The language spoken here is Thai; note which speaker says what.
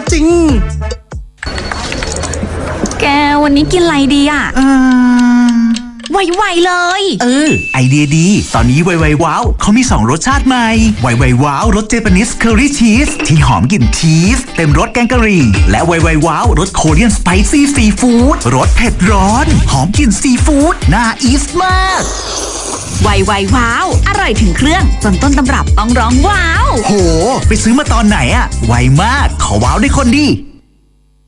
Speaker 1: จริง
Speaker 2: แกวันนี้กินอะไรดีอ่ะไวๆเลย
Speaker 3: ไอเดียดีตอนนี้ไวๆว้าวเขามี2รสชาติใหม่ไวๆว้าวรสเจแปนิสเคอรี่ชีสที่หอมกลิ่นชีสเต็มรสแกงกะหรี่และไวๆว้าวรสโคเรียนสไปซี่ซีฟู้ดรสเผ็ดร้อนหอมกลิ่นซีฟู้ดน่าอีสมาก
Speaker 2: ไวว้าวอร่อยถึงเครื่องจนต้นตำรับต้องร้องว้าว
Speaker 3: โหไปซื้อมาตอนไหนอะไวมากขอว้าวได้คนดี